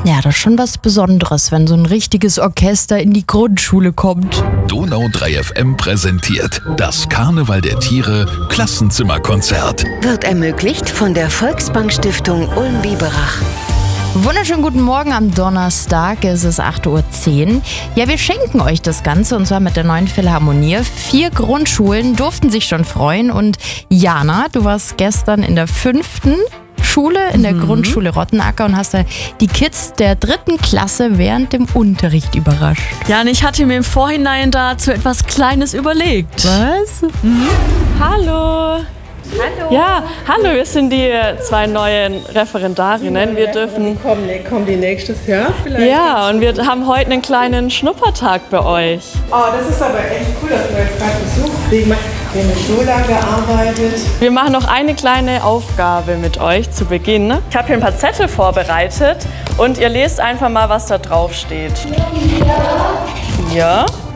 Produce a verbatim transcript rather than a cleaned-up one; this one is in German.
Ja, das ist schon was Besonderes, wenn so ein richtiges Orchester in die Grundschule kommt. Donau drei F M präsentiert das Karneval der Tiere Klassenzimmerkonzert. Wird ermöglicht von der Volksbank-Stiftung Ulm-Biberach. Wunderschönen guten Morgen am Donnerstag, es ist acht Uhr zehn. Ja, wir schenken euch das Ganze und zwar mit der neuen Philharmonie. Vier Grundschulen durften sich schon freuen und Jana, du warst gestern in der fünften Schule, in der mhm. Grundschule Rottenacker und hast da die Kids der dritten Klasse während dem Unterricht überrascht. Ja, und ich hatte mir im Vorhinein dazu etwas Kleines überlegt. Was? Mhm. Hallo. Hallo. Ja, hallo, wir sind die zwei neuen Referendarinnen. Wir dürfen. Die kommen, die kommen die nächstes Jahr vielleicht. Ja, und wir haben heute einen kleinen Schnuppertag bei euch. Oh, das ist aber echt cool, dass wir jetzt gerade Besuch kriegen. Wir haben so lange gearbeitet. Wir machen noch eine kleine Aufgabe mit euch zu Beginn. Ich habe hier ein paar Zettel vorbereitet und ihr lest einfach mal, was da drauf steht. Ja. Ja.